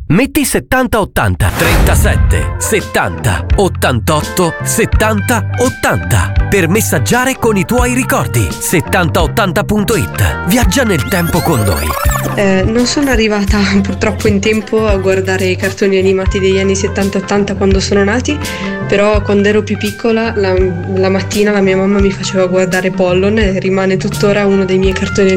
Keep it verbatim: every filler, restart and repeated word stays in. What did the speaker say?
Metti settanta ottanta trentasette settanta ottantotto settanta ottanta per messaggiare con i tuoi ricordi. settanta ottanta punto it. Viaggia nel tempo con noi. Eh, non sono arrivata purtroppo in tempo a guardare i cartoni animati degli anni settanta ottanta quando sono nati, però quando ero più piccola la, la mattina la mia mamma mi faceva guardare Pollon e rimane tuttora uno dei miei cartoni